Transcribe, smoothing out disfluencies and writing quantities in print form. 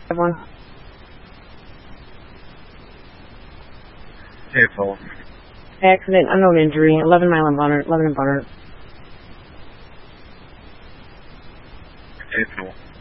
One. April. Accident, unknown injury, 11 mile and Bonner. April.